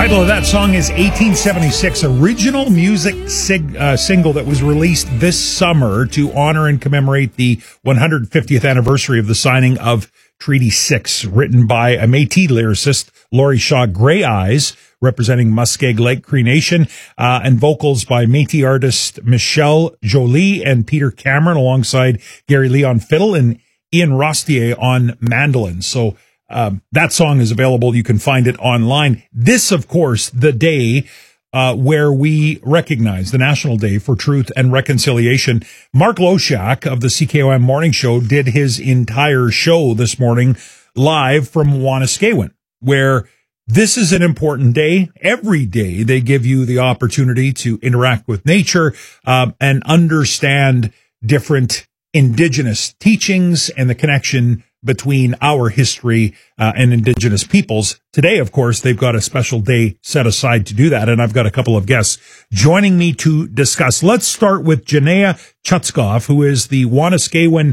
Title of that song is 1876, original music single that was released this summer to honor and commemorate the 150th anniversary of the signing of Treaty 6, written by a Métis lyricist, Laurie Shaw Grey Eyes, representing Muskeg Lake Cree Nation, and vocals by Métis artist Michelle Jolie and Peter Cameron, alongside Gary Lee on fiddle and Ian Rostier on mandolin. So that song is available. You can find it online. This, of course, the day where we recognize the National Day for Truth and Reconciliation. Mark Loshak of the CKOM Morning Show did his entire show this morning live from Wanuskewin, where this is an important day. Every day they give you the opportunity to interact with nature and understand different Indigenous teachings and the connection between our history and Indigenous peoples. Today, of course, they've got a special day set aside to do that, and I've got a couple of guests joining me to discuss. Let's start with Janea Chutzkoff, who is the Wanuskewin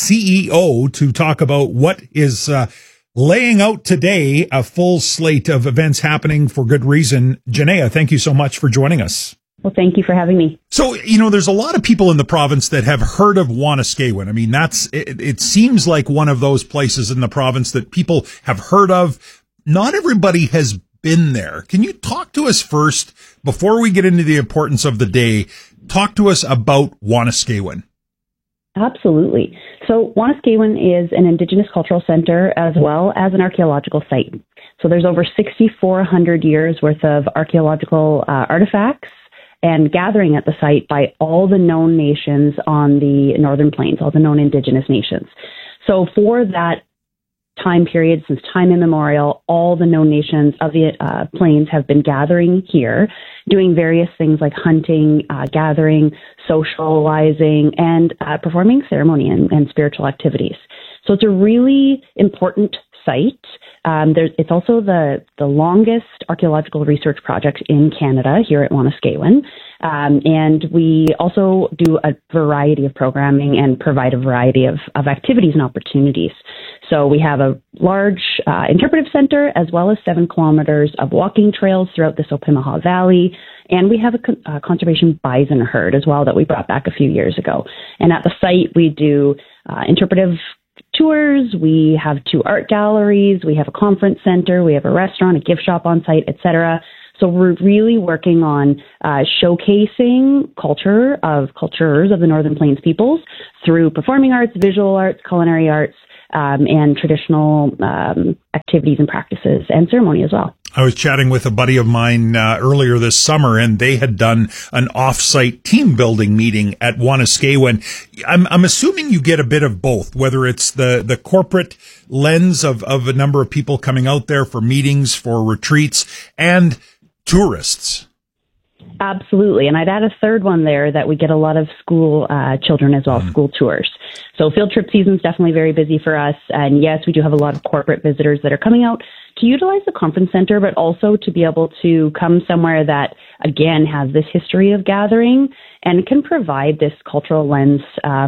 CEO, to talk about what is laying out today, a full slate of events happening for good reason. Janea, thank you so much for joining us. Well, thank you for having me. So, there's a lot of people in the province that have heard of Wanuskewin. I mean, it seems like one of those places in the province that people have heard of. Not everybody has been there. Can you talk to us first, before we get into the importance of the day, talk to us about Wanuskewin? Absolutely. So Wanuskewin is an Indigenous cultural center as well as an archaeological site. So there's over 6,400 years worth of archaeological artifacts and gathering at the site by all the known nations on the Northern Plains, all the known Indigenous nations. So for that time period, since time immemorial, all the known nations of the plains have been gathering here, doing various things like hunting, gathering, socializing, and performing ceremony and spiritual activities. So it's a really important site. It's also the longest archaeological research project in Canada here at Wanuskewin. And we also do a variety of programming and provide a variety of activities and opportunities. So we have a large interpretive center, as well as 7 kilometers of walking trails throughout the Sopimaha Valley. And we have a conservation bison herd as well that we brought back a few years ago. And at the site, we do interpretive tours, we have 2 art galleries, we have a conference center, we have a restaurant, a gift shop on site, etc. So we're really working on showcasing cultures of the Northern Plains peoples through performing arts, visual arts, culinary arts, and traditional activities and practices and ceremony as well. I was chatting with a buddy of mine earlier this summer, and they had done an off-site team building meeting at Wanuskewin. I'm assuming you get a bit of both, whether it's the corporate lens of a number of people coming out there for meetings, for retreats, and tourists. Absolutely. And I'd add a third one there, that we get a lot of school children as well, school tours. So field trip season is definitely very busy for us. And yes, we do have a lot of corporate visitors that are coming out to utilize the conference center, but also to be able to come somewhere that, again, has this history of gathering and can provide this cultural lens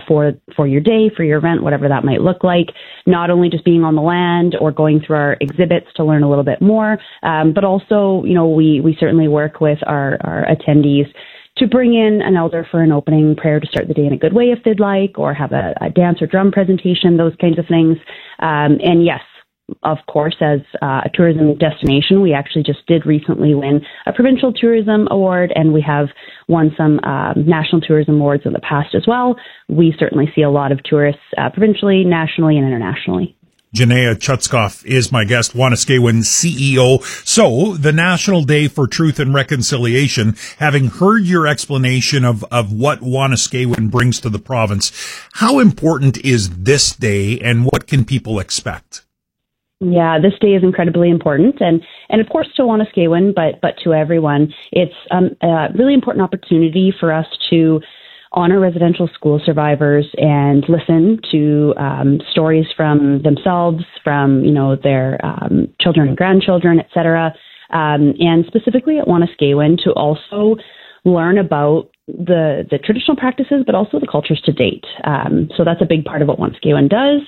for your day, for your event, whatever that might look like. Not only just being on the land or going through our exhibits to learn a little bit more, but also, we certainly work with our attendees to bring in an elder for an opening prayer to start the day in a good way if they'd like, or have a dance or drum presentation, those kinds of things. And yes, of course, as a tourism destination, we actually just did recently win a provincial tourism award, and we have won some national tourism awards in the past as well. We certainly see a lot of tourists provincially, nationally, and internationally. Janea Chutzkoff is my guest, Wanuskewin CEO. So, the National Day for Truth and Reconciliation, having heard your explanation of what Wanuskewin brings to the province, how important is this day, and what can people expect? Yeah, this day is incredibly important, and of course to Wanuskewin, but to everyone. It's a really important opportunity for us to honor residential school survivors and listen to stories from themselves, from their children and grandchildren, etc. And specifically at Wanuskewin, to also learn about the traditional practices, but also the cultures to date. So that's a big part of what Wanuskewin does.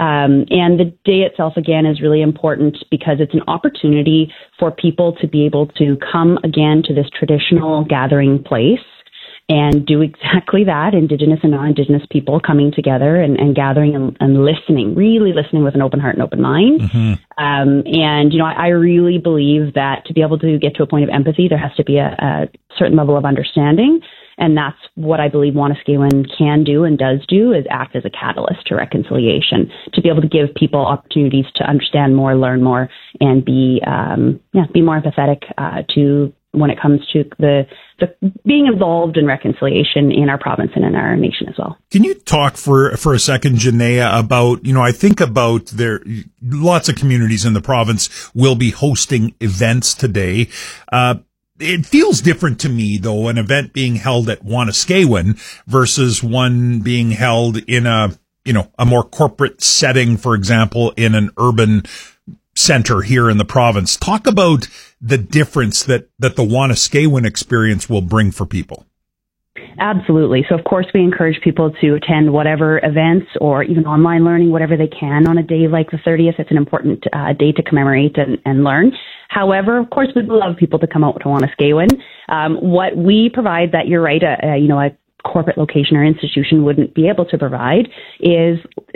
And the day itself, again, is really important because it's an opportunity for people to be able to come again to this traditional gathering place and do exactly that, Indigenous and non-Indigenous people coming together and gathering and listening, really listening with an open heart and open mind. Mm-hmm. And, I really believe that to be able to get to a point of empathy, there has to be a certain level of understanding. And that's what I believe Wanuskewin can do and does do, is act as a catalyst to reconciliation, to be able to give people opportunities to understand more, learn more, and be more empathetic to when it comes to the being involved in reconciliation in our province and in our nation as well. Can you talk for a second, Janaea, about, I think about there, lots of communities in the province will be hosting events today. It feels different to me, though, an event being held at Wanuskewin versus one being held in a more corporate setting, for example, in an urban center here in the province. Talk about the difference that the Wanuskewin experience will bring for people. Absolutely. So, of course, we encourage people to attend whatever events or even online learning, whatever they can on a day like the 30th. It's an important day to commemorate and learn. However, of course, we'd love people to come out to Wanuskewin. What we provide that you're right, a corporate location or institution wouldn't be able to provide is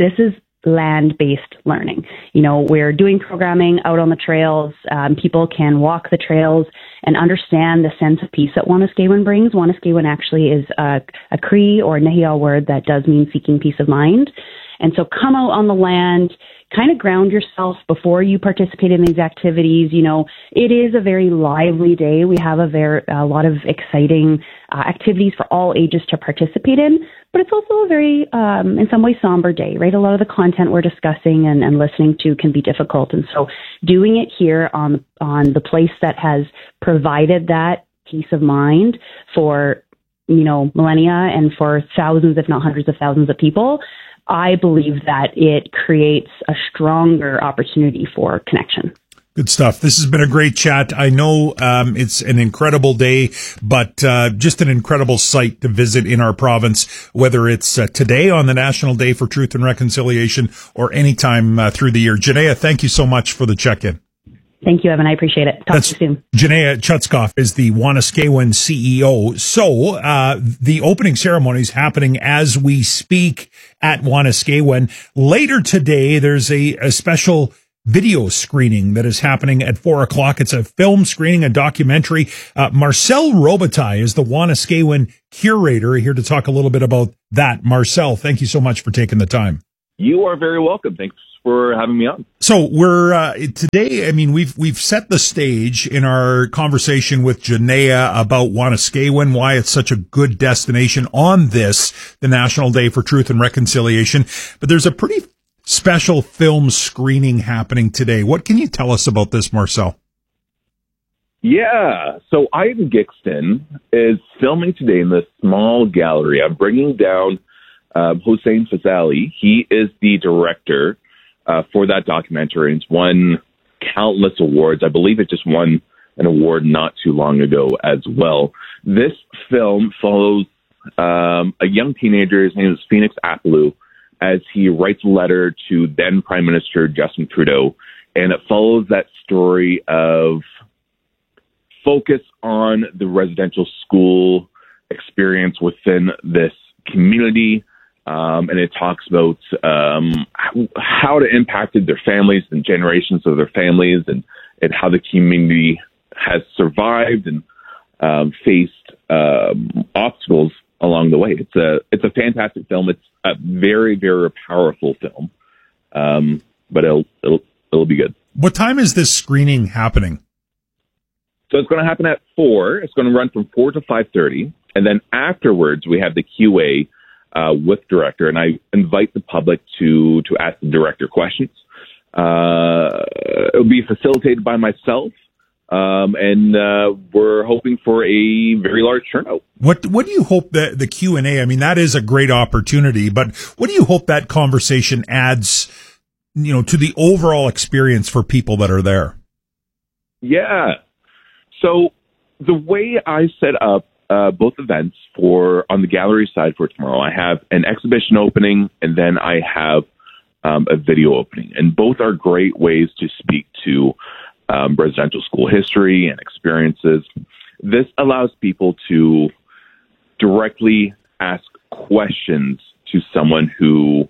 land-based learning. We're doing programming out on the trails. People can walk the trails and understand the sense of peace that Wanuskewin brings. Wanuskewin actually is a Cree or Nehiyaw word that does mean seeking peace of mind. And so come out on the land, kind of ground yourself before you participate in these activities. It is a very lively day. We have a lot of exciting activities for all ages to participate in, but it's also a very, in some ways, somber day, right? A lot of the content we're discussing and listening to can be difficult. And so doing it here on the place that has provided that peace of mind for, millennia and for thousands, if not hundreds of thousands of people, I believe that it creates a stronger opportunity for connection. Good stuff. This has been a great chat. I know it's an incredible day, but just an incredible site to visit in our province, whether it's today on the National Day for Truth and Reconciliation or anytime through the year. Janaea, thank you so much for the check-in. Thank you, Evan. I appreciate it. Talk to you soon. Janaea Chutskoff is the Wanuskewin CEO. So the opening ceremony is happening as we speak at Wanuskewin. Later today, there's a special video screening that is happening at 4:00. It's a film screening, a documentary. Marcel Robitaille is the Wanuskewin curator, here to talk a little bit about that. Marcel, thank you so much for taking the time. You are very welcome. Thanks for having me on. So we're today, we've set the stage in our conversation with Janaea about Wanuskewin, why it's such a good destination on the National Day for Truth and Reconciliation. But there's a pretty special film screening happening today. What can you tell us about this, Marcel? Yeah, so Ivan Gixton is filming today in this small gallery. I'm bringing down Hossein Fazali. He is the director for that documentary. It's won countless awards. I believe it just won an award not too long ago as well. This film follows a young teenager. His name is Phoenix Apollo, as he writes a letter to then Prime Minister Justin Trudeau. And it follows that story of focus on the residential school experience within this community. And it talks about how it impacted their families and generations of their families, and how the community has survived and faced obstacles along the way. It's a fantastic film. It's a very, very powerful film, but it'll be good. What time is this screening happening? So it's going to happen at 4. It's going to run from 4 to 5:30, and then afterwards we have the QA with director, and I invite the public to ask the director questions. It'll be facilitated by myself, and we're hoping for a very large turnout. What do you hope that the Q&A, that is a great opportunity, but what do you hope that conversation adds, to the overall experience for people that are there? Yeah. So the way I set up both events on the gallery side for tomorrow. I have an exhibition opening, and then I have a video opening. And both are great ways to speak to residential school history and experiences. This allows people to directly ask questions to someone who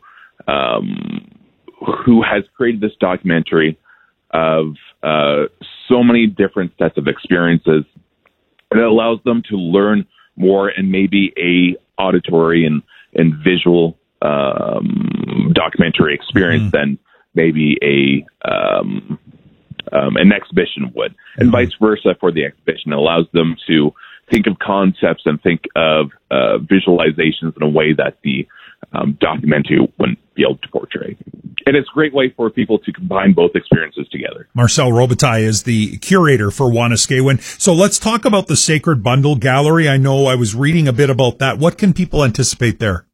has created this documentary of so many different sets of experiences. And it allows them to learn more and maybe a auditory and visual documentary experience than maybe an exhibition would, and vice versa for the exhibition. It allows them to think of concepts and think of visualizations in a way that the documentary wouldn't be able to portray. And it's a great way for people to combine both experiences together. Marcel Robitaille is the curator for Wanuskewin. So let's talk about the Sacred Bundle Gallery. I know I was reading a bit about that. What can people anticipate there?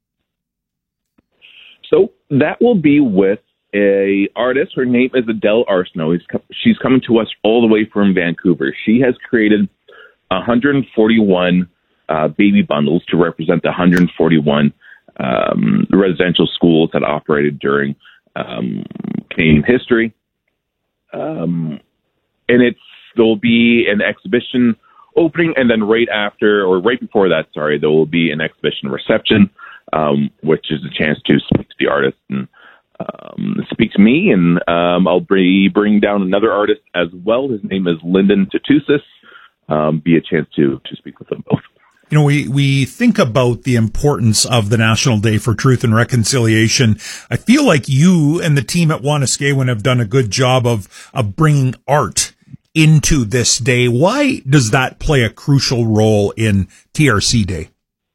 So that will be with a artist. Her name is Adele Arsenault. She's coming to us all the way from Vancouver. She has created 141 baby bundles to represent the 141 residential schools that operated during Canadian history. And there will be an exhibition opening, and then right before that, there will be an exhibition reception, which is a chance to speak to the artist and speak to me. And I'll bring down another artist as well. His name is Lyndon Tatusis. Be a chance to speak with them both. You know, we think about the importance of the National Day for Truth and Reconciliation. I feel like you and the team at Wanuskewin have done a good job of bringing art into this day. Why does that play a crucial role in TRC Day?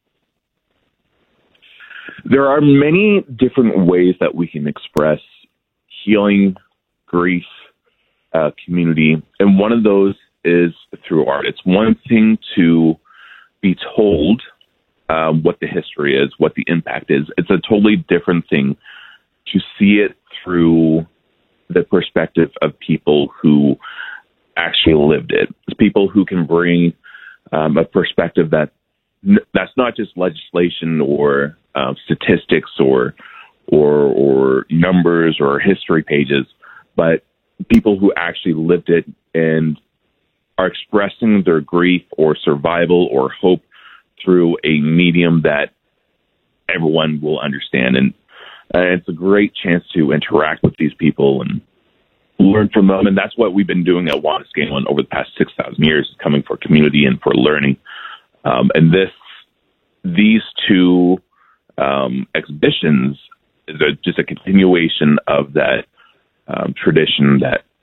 There are many different ways that we can express healing, grief, community, and one of those is through art. It's one thing to be told what the history is, what the impact is. It's a totally different thing to see it through the perspective of people who actually lived it. It's people who can bring a perspective that's not just legislation or statistics or numbers or history pages, but people who actually lived it and are expressing their grief or survival or hope through a medium that everyone will understand. And it's a great chance to interact with these people and learn from them. And that's what we've been doing at Wanuskewin over the past 6,000 years, coming for community and for learning. And these two exhibitions is just a continuation of that tradition that